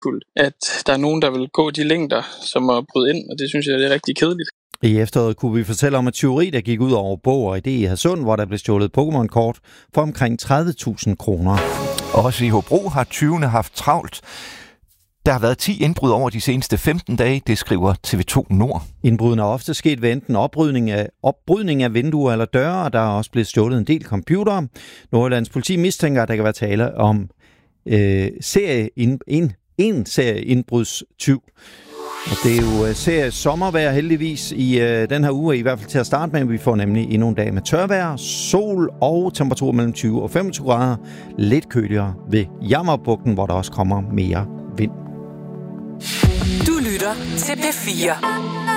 at der er nogen, der vil gå de længder, som at bryde ind, og det synes jeg det er rigtig kedeligt. I efteråret kunne vi fortælle om et tyveri, der gik ud over Bog og Idé i Hadsund, hvor der blev stjålet Pokémon-kort for omkring 30.000 kroner. Også i Hobro har tyvene haft travlt. Der har været 10 indbrud over de seneste 15 dage, det skriver TV2 Nord. Indbruden er ofte sket ved enten opbrydning af vinduer eller døre, og der er også blevet stjålet en del computere. Nordjyllands politi mistænker, at der kan være tale om en serie indbrudstyv. Og det er jo serie sommervejr heldigvis i den her uge, i hvert fald til at starte med. Vi får nemlig endnu en dag med tørvejr, sol og temperatur mellem 20 og 25 grader. Lidt køligere ved Jammerbugten, hvor der også kommer mere vind. Du lytter til P4.